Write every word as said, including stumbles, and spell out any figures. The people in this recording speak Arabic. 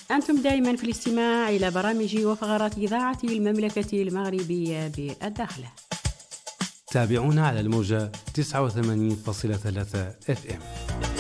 أنتم دائما في الاستماع إلى برامج وفقرات إذاعة المملكة المغربية بالداخل. تابعونا على الموجة تسعة وثمانين فاصلة ثلاثة اف ام.